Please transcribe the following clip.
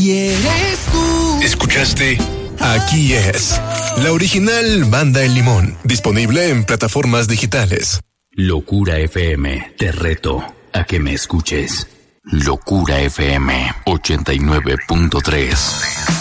Y eres tú. ¿Escuchaste? Aquí es la original Banda El Limón, disponible en plataformas digitales. Locura FM, te reto a que me escuches. Locura FM 89.3.